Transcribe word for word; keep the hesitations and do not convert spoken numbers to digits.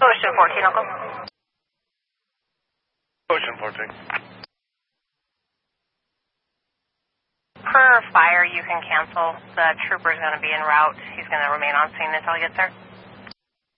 Ocean fourteen, Uncle. Ocean fourteen. Per fire, you can cancel. The trooper's going to be en route. He's going to remain on scene until he gets there.